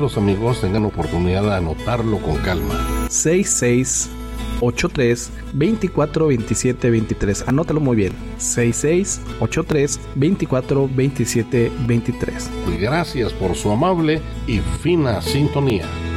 Los amigos tengan oportunidad de anotarlo con calma. 6683-2427-23. Anótalo muy bien. 6683-2427-23. Y gracias por su amable y fina sintonía.